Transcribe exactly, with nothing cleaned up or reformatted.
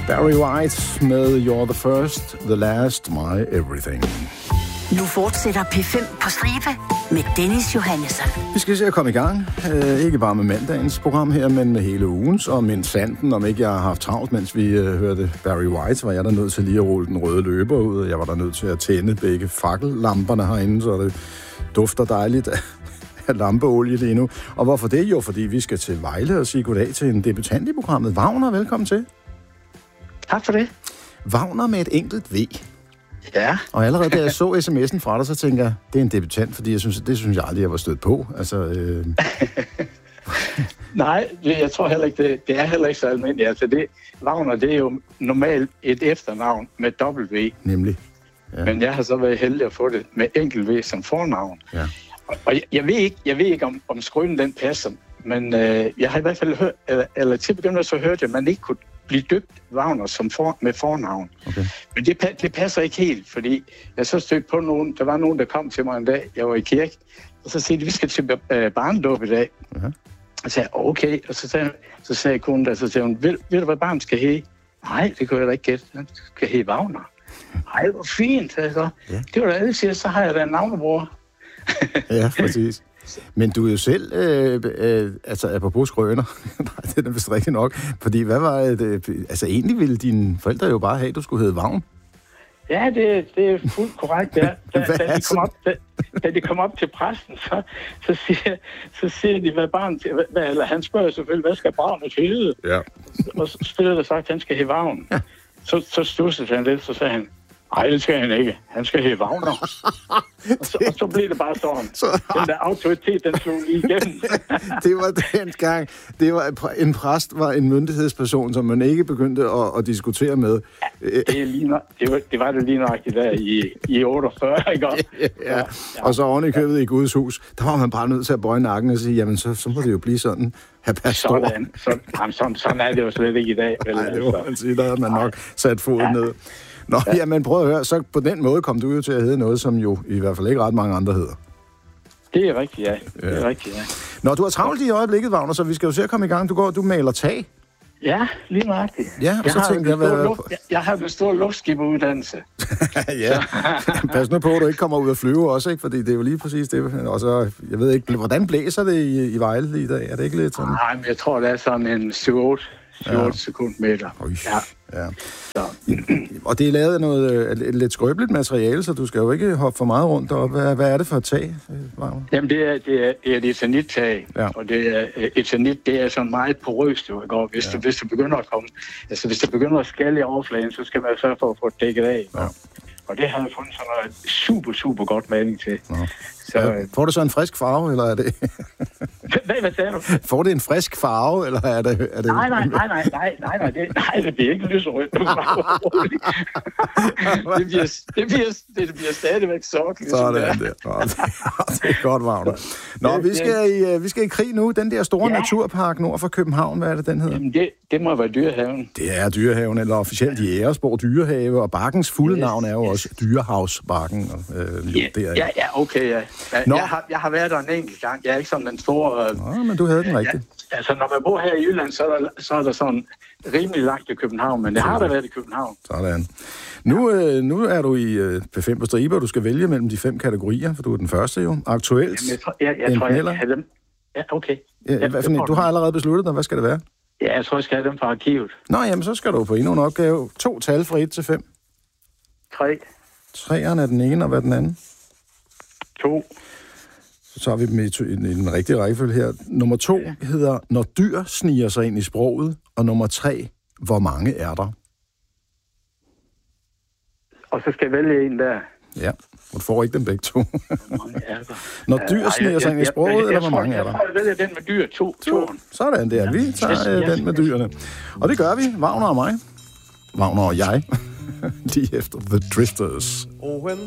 Barry White med You're the First, The Last, My Everything. Nu fortsætter P fem på stribe med Dennis Johannesson. Vi skal se at komme i gang. Øh, ikke bare med mandagens program her, men med hele ugens. Og mens sanden, om ikke jeg har haft travlt, mens vi øh, hørte Barry White, var jeg der nødt til lige at rulle den røde løber ud. Jeg var der nødt til at tænde begge fakkellamperne herinde, så det dufter dejligt af lampeolie lige nu. Og hvorfor det? Jo, fordi vi skal til Vejle og sige goddag til en debutant i programmet. Wagner, velkommen til. Tak for det. Wagner med et enkelt V. Ja. Og allerede da jeg så sms'en fra dig, så tænker jeg, det er en debutant, fordi jeg synes, det synes jeg aldrig, jeg var stødt på. Altså, øh... Nej, jeg tror heller ikke, det, det er heller ikke så almindeligt. Altså, det, Wagner, det er jo normalt et efternavn med W. Nemlig. Ja. Men jeg har så været heldig at få det med enkelt V som fornavn. Ja. Og, og jeg, jeg ved ikke, jeg ved ikke om, om skrønen den passer, men øh, jeg har i hvert fald hørt, eller, eller til begyndelsen så hørte jeg, at man ikke kunne blive døbt Wagner som for, med fornavn. Okay. Men det, det passer ikke helt, fordi jeg så stødte på nogen, der var nogen, der kom til mig en dag, jeg var i kirke, og så sagde de, vi skal til øh, barnedåb i dag. Uh-huh. Og så sagde jeg, okay, og så sagde, så sagde konen der, så sagde hun, ved, ved du, hvad barnet skal hedde? Nej, det kunne jeg da ikke gætte. Det skal hedde Wagner. Ej, hvor fint, sagde jeg så. Ja. Det var da alle siger, så har jeg da en navnebror. Ja, præcis. Men du er jo selv, øh, øh, altså apropos skrøner, nej, det er vist rigtigt nok, fordi hvad var det, altså egentlig ville dine forældre jo bare have, at du skulle hedde Vagn. Ja, det, det er fuldt korrekt, ja. Da, da, de kom op, da, da de kom op til præsten, så, så, siger, så siger de, hvad barnet, hvad, eller han spørger selvfølgelig, hvad skal barnet hedde? Ja. Og så stiller der sagt, at han skal hedde Vagn. Ja. Så, så stussede han lidt, så sagde han, nej, det skal han ikke. Han skal hedde Wagner. og, så, og så blev det bare sådan. Så, den der autoritet, den slog lige igennem. Det var den gang. Det var en præst var en myndighedsperson, som man ikke begyndte at, at diskutere med. Ja, det, er lige, det, var, det var det lige nøjagtigt der i, i otteogfyrre, ikke også? Ja, ja. Ja. Og så oven i købet i Guds hus, der var man bare nødt til at bøje nakken og sige, jamen så, så må det jo blive sådan. Herr pastor. Sådan, så, jamen, sådan, sådan er det jo slet ikke i dag. Vel, Nej, det må man sige, der havde man nok sat foden ja. ned. Nå, ja. Jamen prøv at høre, så på den måde kom du jo til at hedde noget, som jo i hvert fald ikke ret mange andre hedder. Det er rigtigt, ja. Det er ja. rigtigt, ja. Nå, du har travlt i øjeblikket, Wagner, så vi skal jo se at komme i gang. Du går, du maler tag. Ja, lige nøjagtigt. Ja, og jeg så har tænkte jeg... Hvad... Luft, jeg, jeg har den store luftskiberuddannelse. Ja, pas nu på, at du ikke kommer ud og flyve også, ikke? Fordi det er jo lige præcis det. Og så, jeg ved ikke, hvordan blæser det i, i Vejle i dag? Er det ikke lidt sådan? Nej, men jeg tror, det er sådan en syv otte ja. sekundmeter. Ja. ja. Og det er lavet af noget uh, lidt skrøbeligt materiale, så du skal jo ikke hoppe for meget rundt op. Hvad, hvad er det for et tag? Wagner? Jamen, det er, det er, det er et eternit-tag. Ja. Og det er, eternit, det er sådan meget porøst, jo, ikke? Hvis, ja. du, hvis du begynder at komme... Altså, hvis du begynder at skalle i overfladen, så skal man sørge for at få det dækket af. Ja. Og det har jeg fundet sådan noget super, super godt maling til. Så, ja. Får det så en frisk farve, eller er det... hvad, hvad sagde du? Får det en frisk farve, eller er det... Er det... Nej, nej, nej, nej, nej, nej, nej, det, nej, det bliver ikke lyserødt. det, bliver, det, bliver, det bliver stadigvæk sort. Ligesom sådan der. Det. Nå, det, det er godt, Wagner. Nå, vi skal, i, vi skal i krig nu. Den der store ja. naturpark nord for København, hvad er det, den hedder? Jamen, det, det må være Dyrehaven. Det er Dyrehaven, eller officielt Jægersborg Dyrehave, og bakkens fulde yes. navn er jo yes. også Dyrehavsbakken. Øh, ja, ja, ja, okay, ja. Jeg, jeg, har, jeg har været der en enkelt gang. Jeg er ikke sådan den store... Øh, Nå, men du havde den rigtigt. Ja, altså, når man bor her i Jylland, så er der, så er der sådan rimelig langt i København, men det har der været i København. Sådan. Nu, øh, nu er du i øh, P fem på stribe, og du skal vælge mellem de fem kategorier, for du er den første jo. Aktuelt. Jamen, jeg tror, jeg, jeg, tror, jeg skal have dem. Ja, okay. Ja, ja, hvad for, du har allerede besluttet dig. Hvad skal det være? Ja, jeg tror, jeg skal have dem fra arkivet. Nå, jamen, så skal du på endnu en opgave. To tal fra et til fem. Tre. Treeren er den ene, og hvad er den anden? To. Så tager vi dem i, i, i den rigtige rækkefølge her. Nummer to ja. hedder, når dyr sniger sig ind i sproget. Og nummer tre, hvor mange er der? Og så skal jeg vælge en der. Ja, og du får ikke dem begge to. Hvor mange er der? Når dyr sniger sig ind i sproget, jeg, jeg, jeg, eller hvor mange er der? Jeg tror, jeg vælger den med dyr. To. to. Sådan der. Vi tager ja. den med dyrene. Og det gør vi. Wagner og mig. Wagner og jeg. Lige efter The Drifters.